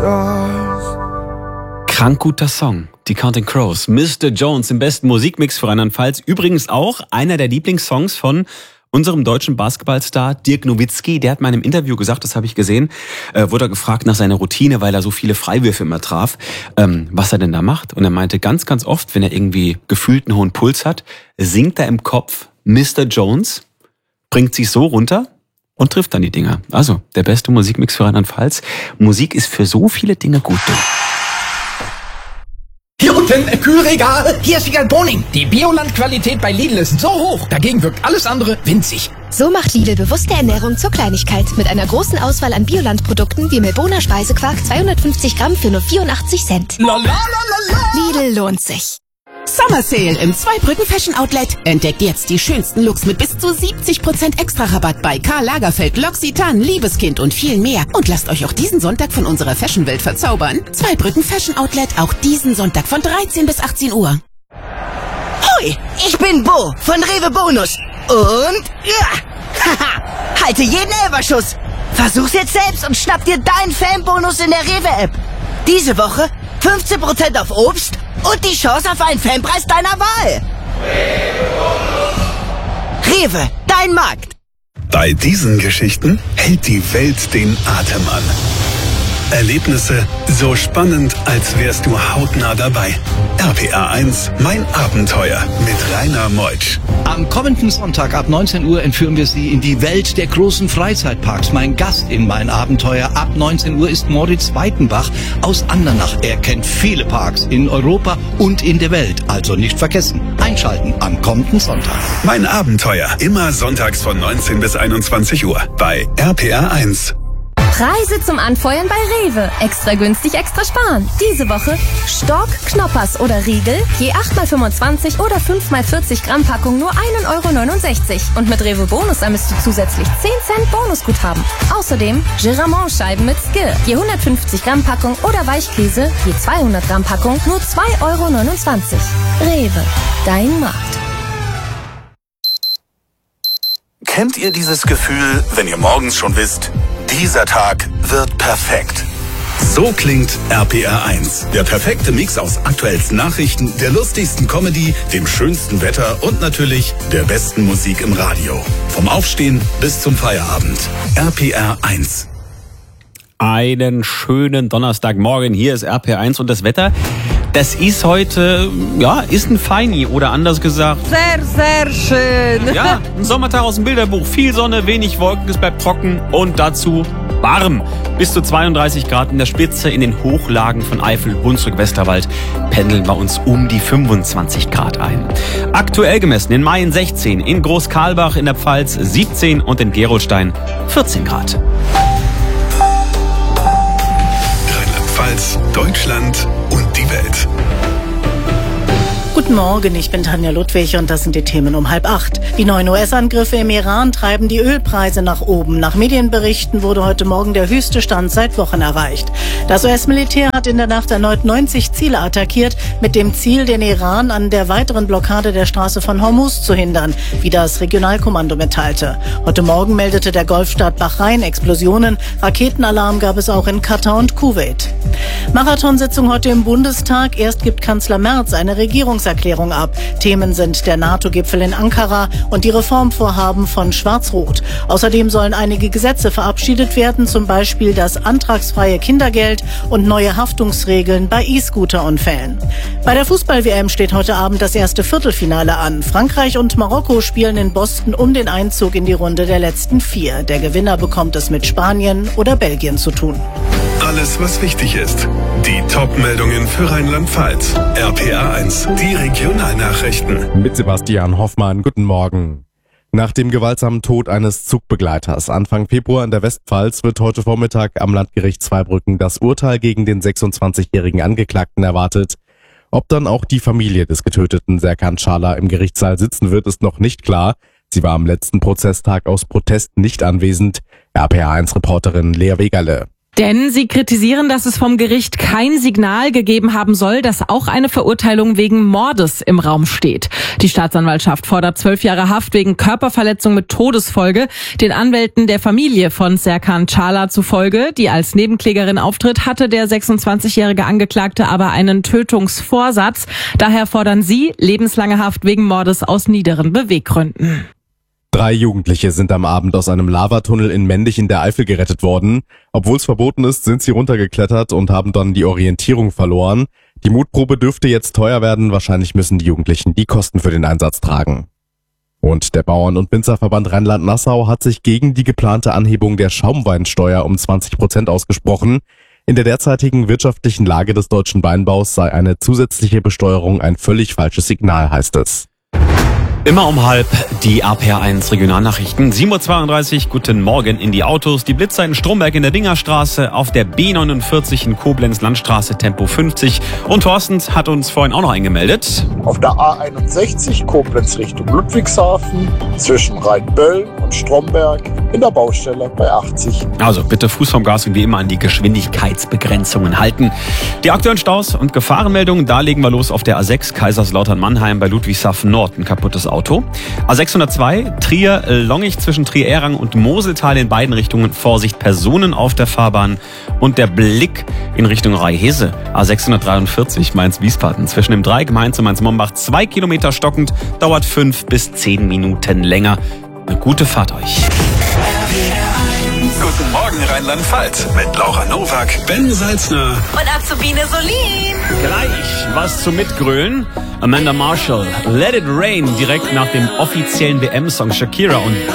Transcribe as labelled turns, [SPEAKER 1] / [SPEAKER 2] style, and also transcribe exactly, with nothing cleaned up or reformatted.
[SPEAKER 1] Krank guter Song. Die Counting Crows. Mister Jones im besten Musikmix für Rheinland-Pfalz. Übrigens auch einer der Lieblingssongs von unserem deutschen Basketballstar Dirk Nowitzki. Der hat mal in einem Interview gesagt, das habe ich gesehen, äh, wurde er gefragt nach seiner Routine, weil er so viele Freiwürfe immer traf, ähm, was er denn da macht. Und er meinte, ganz, ganz oft, wenn er irgendwie gefühlt einen hohen Puls hat, singt er im Kopf Mister Jones, bringt sich so runter und trifft dann die Dinger. Also, der beste Musikmix für Rheinland-Pfalz. Musik ist für so viele Dinge gut.
[SPEAKER 2] Hier unten, äh, Kühlregal. Hier ist Wiegald Boning. Die Bioland-Qualität bei Lidl ist so hoch. Dagegen wirkt alles andere winzig.
[SPEAKER 3] So macht Lidl bewusste Ernährung zur Kleinigkeit. Mit einer großen Auswahl an Bioland-Produkten wie Milboner Speisequark zweihundertfünfzig Gramm für nur vierundachtzig Cent.
[SPEAKER 2] La, la, la, la, la.
[SPEAKER 3] Lidl lohnt sich.
[SPEAKER 4] Summer Sale im Zweibrücken Fashion Outlet. Entdeckt jetzt die schönsten Looks mit bis zu siebzig Prozent Extra-Rabatt bei Karl Lagerfeld, L'Occitane, Liebeskind und viel mehr. Und lasst euch auch diesen Sonntag von unserer Fashionwelt verzaubern. Zweibrücken Fashion Outlet, auch diesen Sonntag von dreizehn bis achtzehn Uhr.
[SPEAKER 5] Hoi, ich bin Bo von Rewe Bonus. Und ja, haha, halte jeden Elberschuss. Versuch's jetzt selbst und schnapp dir deinen Fanbonus in der Rewe-App. Diese Woche fünfzehn Prozent auf Obst und die Chance auf einen Fanpreis deiner Wahl. Rewe, dein Markt.
[SPEAKER 6] Bei diesen Geschichten hält die Welt den Atem an. Erlebnisse so spannend, als wärst du hautnah dabei. R P R eins, mein Abenteuer mit Rainer Meutsch.
[SPEAKER 7] Am kommenden Sonntag ab neunzehn Uhr entführen wir Sie in die Welt der großen Freizeitparks. Mein Gast in Mein Abenteuer ab neunzehn Uhr ist Moritz Weitenbach aus Andernach. Er kennt viele Parks in Europa und in der Welt. Also nicht vergessen, einschalten am kommenden Sonntag.
[SPEAKER 6] Mein Abenteuer, immer sonntags von neunzehn bis einundzwanzig Uhr bei R P R eins.
[SPEAKER 8] Preise zum Anfeuern bei Rewe. Extra günstig, extra sparen. Diese Woche Stork, Knoppers oder Riegel, je acht mal fünfundzwanzig oder fünf mal vierzig Gramm Packung nur ein Euro neunundsechzig. Und mit Rewe Bonus ermisst du zusätzlich zehn Cent Bonusguthaben. Außerdem Giramont-Scheiben mit Skill, je hundertfünfzig Gramm Packung oder Weichkäse, je zweihundert Gramm Packung nur zwei Euro neunundzwanzig. Rewe, dein Markt.
[SPEAKER 9] Kennt ihr dieses Gefühl, wenn ihr morgens schon wisst, dieser Tag wird perfekt?
[SPEAKER 6] So klingt R P R eins. Der perfekte Mix aus aktuellsten Nachrichten, der lustigsten Comedy, dem schönsten Wetter und natürlich der besten Musik im Radio. Vom Aufstehen bis zum Feierabend. R P R eins.
[SPEAKER 1] Einen schönen Donnerstagmorgen. Hier ist R P R eins und das Wetter. Das ist heute, ja, ist ein Feini oder anders gesagt.
[SPEAKER 10] Sehr, sehr schön.
[SPEAKER 1] Ja, ein Sommertag aus dem Bilderbuch. Viel Sonne, wenig Wolken, es bleibt trocken und dazu warm. Bis zu zweiunddreißig Grad in der Spitze. In den Hochlagen von Eifel, Hunsrück, Westerwald pendeln wir uns um die fünfundzwanzig Grad ein. Aktuell gemessen in Mayen sechzehn, in Großkarlbach in der Pfalz siebzehn und in Gerolstein vierzehn Grad.
[SPEAKER 6] Rheinland-Pfalz, Deutschland und die Welt.
[SPEAKER 11] Guten Morgen, ich bin Tanja Ludwig und das sind die Themen um halb acht. Die neuen U S-Angriffe im Iran treiben die Ölpreise nach oben. Nach Medienberichten wurde heute Morgen der höchste Stand seit Wochen erreicht. Das U S-Militär hat in der Nacht erneut neunzig Ziele attackiert, mit dem Ziel, den Iran an der weiteren Blockade der Straße von Hormuz zu hindern, wie das Regionalkommando mitteilte. Heute Morgen meldete der Golfstaat Bahrain Explosionen. Raketenalarm gab es auch in Katar und Kuwait. Marathonsitzung heute im Bundestag. Erst gibt Kanzler Merz eine Regierungserklärung ab. Themen sind der NATO-Gipfel in Ankara und die Reformvorhaben von Schwarz-Rot. Außerdem sollen einige Gesetze verabschiedet werden, zum Beispiel das antragsfreie Kindergeld und neue Haftungsregeln bei E-Scooter-Unfällen. Bei der Fußball-W M steht heute Abend das erste Viertelfinale an. Frankreich und Marokko spielen in Boston um den Einzug in die Runde der letzten vier. Der Gewinner bekommt es mit Spanien oder Belgien zu tun.
[SPEAKER 6] Alles, was wichtig ist. Die Top-Meldungen für Rheinland-Pfalz. R P R eins, die Regionalnachrichten.
[SPEAKER 12] Mit Sebastian Hoffmann, guten Morgen. Nach dem gewaltsamen Tod eines Zugbegleiters Anfang Februar in der Westpfalz wird heute Vormittag am Landgericht Zweibrücken das Urteil gegen den sechsundzwanzigjährigen Angeklagten erwartet. Ob dann auch die Familie des Getöteten Serkan Çağlar im Gerichtssaal sitzen wird, ist noch nicht klar. Sie war am letzten Prozesstag aus Protest nicht anwesend. R P R eins Reporterin Lea Wegerle.
[SPEAKER 13] Denn sie kritisieren, dass es vom Gericht kein Signal gegeben haben soll, dass auch eine Verurteilung wegen Mordes im Raum steht. Die Staatsanwaltschaft fordert zwölf Jahre Haft wegen Körperverletzung mit Todesfolge. Den Anwälten der Familie von Serkan Çağlar zufolge, die als Nebenklägerin auftritt, hatte der sechsundzwanzigjährige Angeklagte aber einen Tötungsvorsatz. Daher fordern sie lebenslange Haft wegen Mordes aus niederen Beweggründen.
[SPEAKER 12] Drei Jugendliche sind am Abend aus einem Lavatunnel in Mendig in der Eifel gerettet worden. Obwohl es verboten ist, sind sie runtergeklettert und haben dann die Orientierung verloren. Die Mutprobe dürfte jetzt teuer werden. Wahrscheinlich müssen die Jugendlichen die Kosten für den Einsatz tragen. Und der Bauern- und Winzerverband Rheinland-Nassau hat sich gegen die geplante Anhebung der Schaumweinsteuer um zwanzig Prozent ausgesprochen. In der derzeitigen wirtschaftlichen Lage des deutschen Weinbaus sei eine zusätzliche Besteuerung ein völlig falsches Signal, heißt es.
[SPEAKER 1] Immer um halb die R P R eins Regionalnachrichten. sieben Uhr zweiunddreißig, guten Morgen in die Autos. Die Blitzer in Stromberg in der Dingerstraße, auf der B neunundvierzig in Koblenz Landstraße Tempo fünfzig. Und Thorstens hat uns vorhin auch noch eingemeldet.
[SPEAKER 14] Auf der A einundsechzig Koblenz Richtung Ludwigshafen zwischen Rheinböll und Stromberg in der Baustelle bei achtzig.
[SPEAKER 1] Also bitte Fuß vom Gas und wie immer an die Geschwindigkeitsbegrenzungen halten. Die aktuellen Staus und Gefahrenmeldungen, da legen wir los auf der A sechs Kaiserslautern-Mannheim bei Ludwigshafen Nord. Ein kaputtes Auto. A sechshundertzwei Trier-Longich zwischen Trier-Errang und Moseltal in beiden Richtungen. Vorsicht, Personen auf der Fahrbahn. Und der Blick in Richtung Rhei-Hese. A sechshundertdreiundvierzig Mainz-Wiesbaden zwischen dem Dreieck Mainz und Mainz-Mombach. Zwei Kilometer stockend, dauert fünf bis zehn Minuten länger. Eine gute Fahrt euch.
[SPEAKER 6] Guten Morgen Rheinland-Pfalz mit Laura Nowak, Ben Salzner
[SPEAKER 8] Und Azubine Solin.
[SPEAKER 1] Gleich was zum Mitgrölen. Amanda Marshall, Let It Rain, direkt nach dem offiziellen W M-Song Shakira und